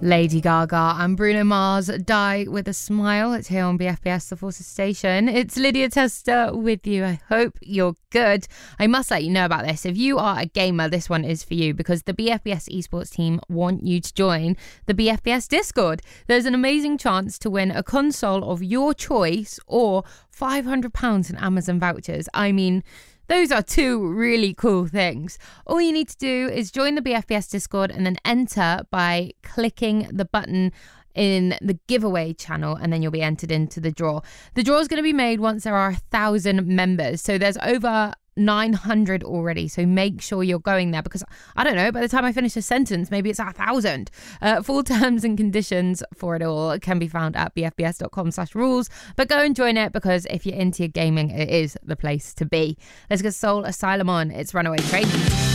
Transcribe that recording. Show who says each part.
Speaker 1: Lady Gaga and Bruno Mars, Die With a Smile. It's here on BFBS, the Forces Station. It's Lydia Tester with you. I hope you're good. I must let you know about this. If you are a gamer, this one is for you because the BFBS esports team want you to join the BFBS Discord. There's an amazing chance to win a console of your choice or £500 in Amazon vouchers. I mean, those are two really cool things. All you need to do is join the BFBS Discord and then enter by clicking the button in the giveaway channel, and then you'll be entered into the draw. The draw is going to be made once there are 1,000 members. So there's over 900 already, so make sure you're going there because I don't know, by the time I finish a sentence maybe it's 1,000. Full terms and conditions for it all can be found at bfbs.com/rules, but go and join it because if you're into your gaming, it is the place to be. Let's get Soul Asylum on. It's Runaway Train.